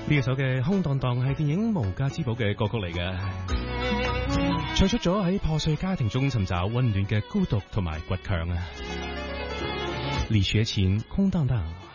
呢首嘅空蕩蕩係電影《無價之寶》嘅歌曲嚟嘅，唱出咗喺破碎家庭中尋找溫暖嘅孤獨同埋倔強啊！李雪琴空蕩蕩。